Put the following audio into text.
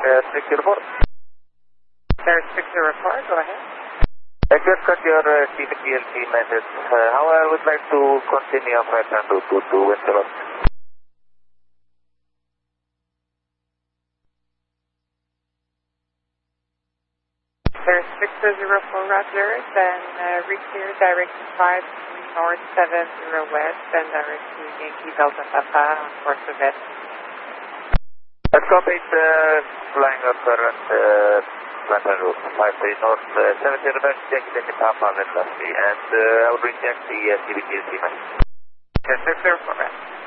604. There's 604, go ahead. I just got your TPTLC message. How I would like to continue our flight plan to Winterloch. There's 604, Roger, then reclear direction 5 north 70 west, and direct to Yankee Delta Papa on course of it. Let's copy it, flying our current flight plan route 53 north 70 west, Yankee Papa Velocity, and I will recheck the TPTLC message. Yes, 604,